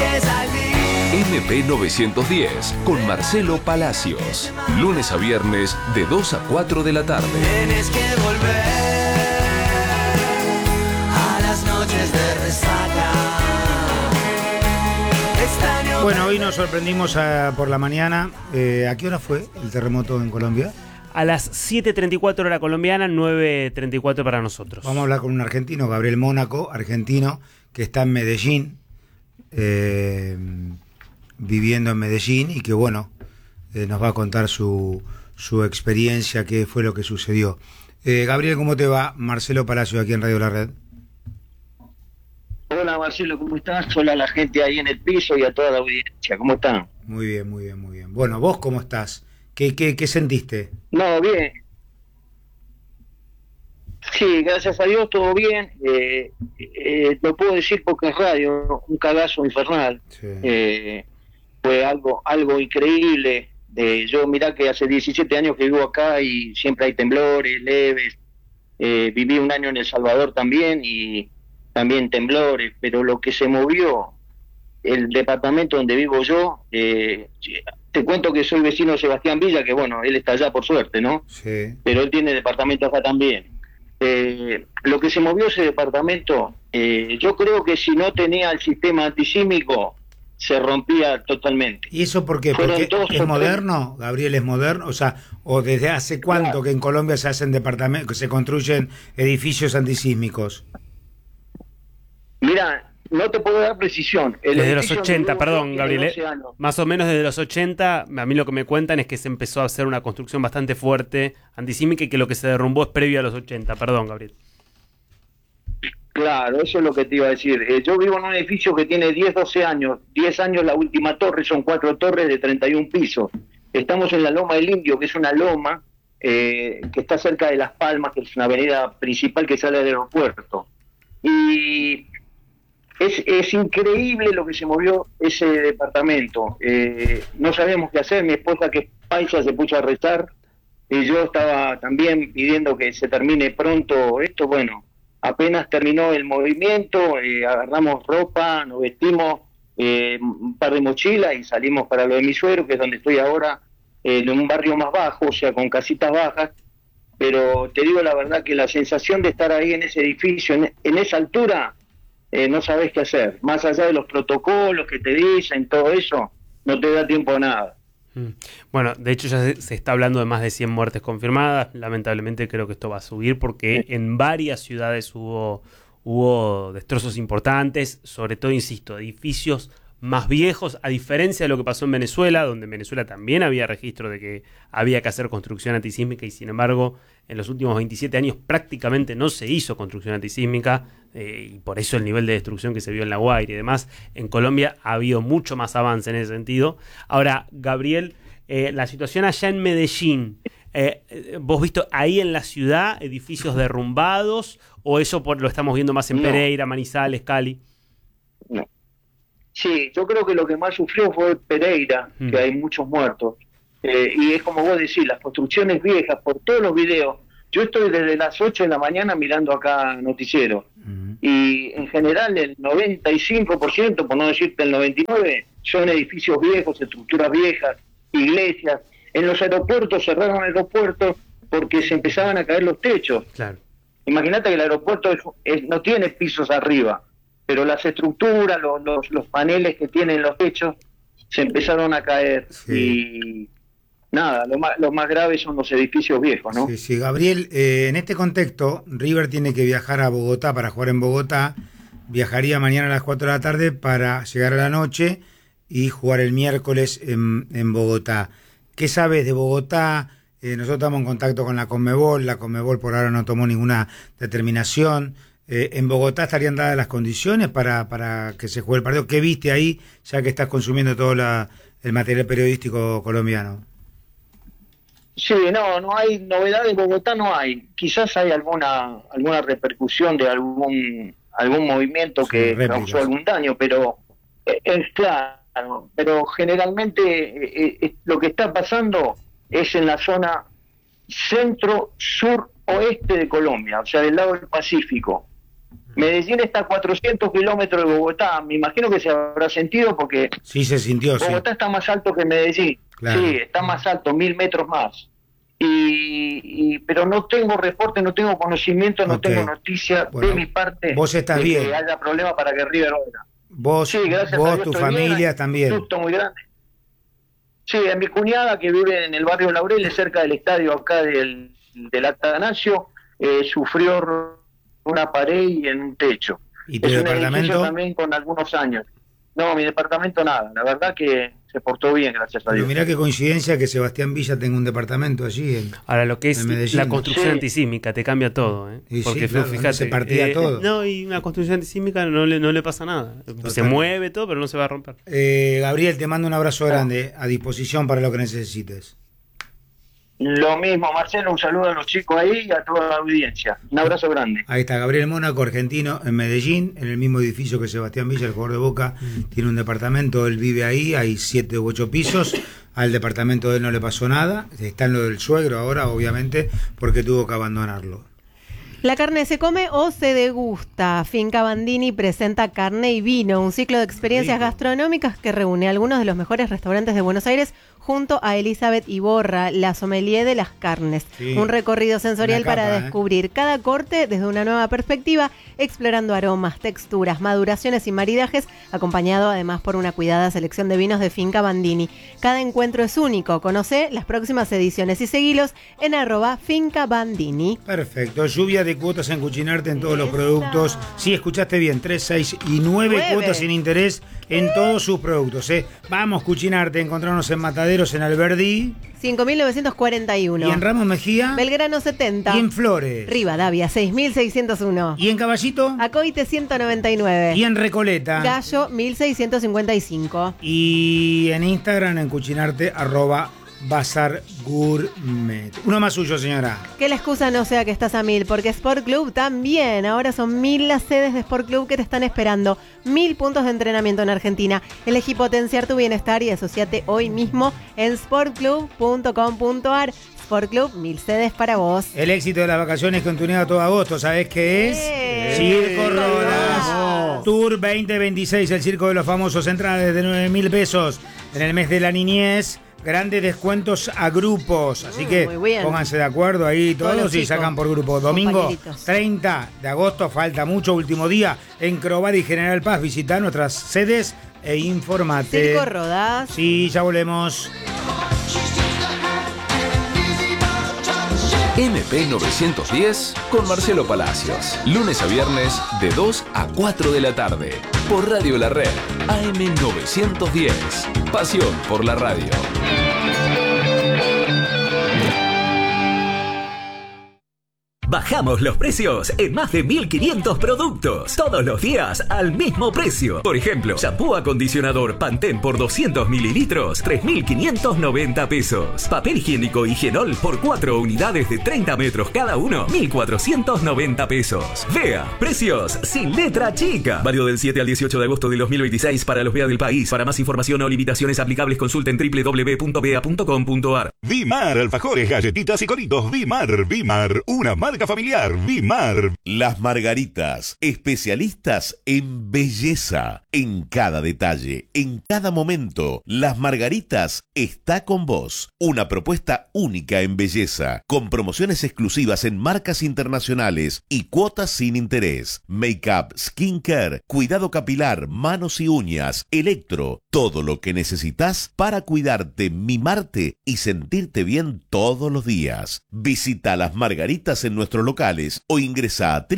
MP 910 con Marcelo Palacios. Lunes a viernes de 2 a 4 de la tarde. Tienes que volver a las noches de resaca. Bueno, hoy nos sorprendimos por la mañana. ¿A qué hora fue el terremoto en Colombia? A las 7:34 hora colombiana, 9:34 para nosotros. Vamos a hablar con un argentino, Gabriel Mónaco, argentino, que está en Medellín, viviendo en Medellín, y que bueno, nos va a contar su experiencia, qué fue lo que sucedió. Gabriel, ¿cómo te va? Marcelo Palacio, aquí en Radio La Red. Hola Marcelo, ¿cómo estás? Hola a la gente ahí en el piso y a toda la audiencia, ¿cómo están? Muy bien, muy bien, muy bien. Bueno, ¿vos cómo estás? ¿Qué sentiste? No, bien. Sí, gracias a Dios, todo bien. Lo puedo decir porque es radio, un cagazo infernal. Sí. Fue algo increíble. Yo mirá que hace 17 años que vivo acá y siempre hay temblores leves. Viví un año en El Salvador también y también temblores, pero lo que se movió, el departamento donde vivo yo, te cuento que soy vecino de Sebastián Villa, que bueno, él está allá por suerte, ¿no? Sí. Pero él tiene departamento acá también. Lo que se movió ese departamento, yo creo que si no tenía el sistema antisísmico, se rompía totalmente. ¿Y eso por qué? ¿Porque es moderno? Gabriel, ¿es moderno? O sea, ¿o desde hace cuánto claro. que en Colombia se hacen departamentos, se construyen edificios antisísmicos? Mira, no te puedo dar precisión. Desde los 80, perdón, Gabriel. Más o menos desde los 80, a mí lo que me cuentan es que se empezó a hacer una construcción bastante fuerte antisísmica y que lo que se derrumbó es previo a los 80. Perdón, Gabriel. Claro, eso es lo que te iba a decir. Yo vivo en un edificio que tiene 10, 12 años. 10 años la última torre, son 4 torres de 31 pisos. Estamos en la Loma del Indio, que es una loma que está cerca de Las Palmas, que es una avenida principal que sale del aeropuerto. Y es increíble lo que se movió ese departamento. No sabíamos qué hacer. Mi esposa, que es paisa, se puso a rezar. Y yo estaba también pidiendo que se termine pronto esto. Bueno, apenas terminó el movimiento, agarramos ropa, nos vestimos, un par de mochilas y salimos para lo de mi suegro, que es donde estoy ahora, en un barrio más bajo, o sea, con casitas bajas. Pero te digo la verdad que la sensación de estar ahí en ese edificio, en esa altura, no sabés qué hacer. Más allá de los protocolos que te dicen, todo eso, no te da tiempo a nada. Bueno, de hecho ya se está hablando de más de 100 muertes confirmadas. Lamentablemente creo que esto va a subir porque en varias ciudades hubo destrozos importantes, sobre todo, insisto, edificios más viejos, a diferencia de lo que pasó en Venezuela, donde en Venezuela también había registro de que había que hacer construcción antisísmica y sin embargo en los últimos 27 años prácticamente no se hizo construcción antisísmica y por eso el nivel de destrucción que se vio en La Guaira y demás. En Colombia ha habido mucho más avance en ese sentido. Ahora, Gabriel, la situación allá en Medellín, ¿vos visto ahí en la ciudad edificios derrumbados o eso lo estamos viendo más en Pereira, Manizales, Cali? No. Sí, yo creo que lo que más sufrió fue Pereira, que hay muchos muertos. Y es como vos decís, las construcciones viejas, por todos los videos. Yo estoy desde las 8 de la mañana mirando acá noticiero. Y en general el 95%, por no decirte el 99%, son edificios viejos, estructuras viejas, iglesias. En los aeropuertos cerraron aeropuertos porque se empezaban a caer los techos. Claro. Imagínate que el aeropuerto no tiene pisos arriba, pero las estructuras, los paneles que tienen los techos, se empezaron a caer. Sí. Y nada, lo más grave son los edificios viejos, ¿no? Sí, sí. Gabriel, en este contexto, River tiene que viajar a Bogotá para jugar en Bogotá. Viajaría mañana a las 4 de la tarde para llegar a la noche y jugar el miércoles en Bogotá. ¿Qué sabes de Bogotá? Nosotros estamos en contacto con la Conmebol. La Conmebol por ahora no tomó ninguna determinación. ¿En Bogotá estarían dadas las condiciones para que se juegue el partido? ¿Qué viste ahí, ya que estás consumiendo todo el material periodístico colombiano? Sí, no hay novedades en Bogotá, no hay. Quizás hay alguna repercusión de algún movimiento que causó algún daño, pero es claro. Pero generalmente lo que está pasando es en la zona centro, sur, oeste de Colombia, o sea, del lado del Pacífico. Medellín está a 400 kilómetros de Bogotá. Me imagino que se habrá sentido porque Sí, se sintió, sí. Bogotá está más alto que Medellín. Claro. Sí, está más alto, 1000 metros más. Pero no tengo reporte, no tengo conocimiento, no Ok. tengo noticia Bueno, de mi parte vos estás de bien. que haya problema para que River venga. Vos, Sí, gracias a vos Dios tu estoy bien, familia hay también. un susto muy grande. Sí, a mi cuñada que vive en el barrio Laureles, cerca del estadio acá del Atanasio, sufrió una pared y en un techo. ¿Y tu Es un edificio departamento? también con algunos años. No, mi departamento nada, la verdad que se portó bien, gracias a Pero Dios. mirá qué coincidencia que Sebastián Villa tenga un departamento allí. Ahora, lo que es En Medellín. la construcción Sí. antisísmica te cambia todo, ¿eh? Y sí, Porque claro, fíjate, se partía todo. No, y una construcción antisísmica no le pasa nada. Se Total. mueve todo, pero no se va a romper. Gabriel, te mando un abrazo grande, a disposición para lo que necesites. Lo mismo, Marcelo, un saludo a los chicos ahí y a toda la audiencia. Un abrazo grande. Ahí está, Gabriel Mónaco, argentino, en Medellín, en el mismo edificio que Sebastián Villa, el jugador de Boca, tiene un departamento, él vive ahí, hay 7 u 8 pisos, al departamento de él no le pasó nada, está en lo del suegro ahora, obviamente, porque tuvo que abandonarlo. ¿La carne se come o se degusta? Finca Bandini presenta Carne y Vino, un ciclo de experiencias Rico. gastronómicas que reúne algunos de los mejores restaurantes de Buenos Aires junto a Elizabeth Iborra, la sommelier de las carnes. Sí. Un recorrido sensorial Una capa, para descubrir cada corte desde una nueva perspectiva, explorando aromas, texturas, maduraciones y maridajes, acompañado además por una cuidada selección de vinos de Finca Bandini. Cada encuentro es único. Conoce las próximas ediciones y seguilos en @Finca Bandini. Perfecto, lluvia de cuotas en Cuchinarte en todos los productos. Sí, escuchaste bien, 3, 6 y 9 9. cuotas sin interés en todos sus productos. Vamos, Cuchinarte, encontrarnos en Mataderos, en Alberdi, 5.941. y en Ramos Mejía, Belgrano 70. y en Flores, Rivadavia 6.601. y en Caballito, Acoite 199. y en Recoleta, Gallo 1.655. y en Instagram en Cuchinarte @Bazar Gourmet. Uno más suyo, señora. Que la excusa no sea que estás a 1000, porque Sport Club también. Ahora son 1000 las sedes de Sport Club que te están esperando. 1000 puntos de entrenamiento en Argentina. Elegí potenciar tu bienestar y asociate hoy mismo en sportclub.com.ar. Sport Club, 1000 sedes para vos. El éxito de las vacaciones continuado todo agosto, ¿sabés qué es? Circo Rodas. Rodas. Tour 2026, el circo de los famosos, entrada desde 9.000 pesos en el mes de la niñez. Grandes descuentos a grupos, así que muy bien. pónganse de acuerdo ahí Todos todos los y chicos, sacan por grupo. Domingo compañeritos. 30 de agosto, falta mucho, último día en Crobar y General Paz. Visita nuestras sedes e informate. Circo Rodas. Sí, ya volvemos. MP 910 con Marcelo Palacios. Lunes a viernes de 2 a 4 de la tarde. Por Radio La Red. AM 910. Pasión por la radio. Bajamos los precios en más de 1500 productos. Todos los días al mismo precio. Por ejemplo, shampoo acondicionador Pantene por 200 mililitros, 3.590 pesos. Papel higiénico Higienol por 4 unidades de 30 metros cada uno, 1.490 pesos. Vea, precios sin letra chica. Válido del 7 al 18 de agosto de 2026 para los VEA del país. Para más información o limitaciones aplicables consulten www.vea.com.ar. Vimar, alfajores, galletitas y coritos. Vimar, una marca familiar. Vimar. Las Margaritas, especialistas en belleza, en cada detalle, en cada momento. Las Margaritas está con vos. Una propuesta única en belleza, con promociones exclusivas en marcas internacionales y cuotas sin interés. Make-up, skincare, cuidado capilar, manos y uñas, electro, todo lo que necesitas para cuidarte, mimarte y sentirte bien todos los días. Visita Las Margaritas en nuestros locales o ingresa a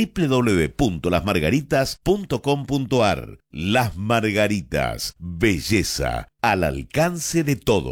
www.lasmargaritas.com.ar. Las Margaritas, belleza al alcance de todos.